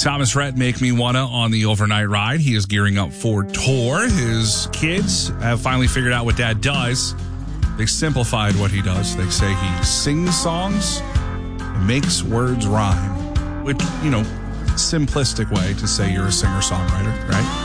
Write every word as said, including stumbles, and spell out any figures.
Thomas Rhett, Make Me Wanna on the overnight ride. He is gearing up for tour. His kids have finally figured out what Dad does. They simplified what he does. They say he sings songs and makes words rhyme. Which, you know, simplistic way to say you're a singer-songwriter, right?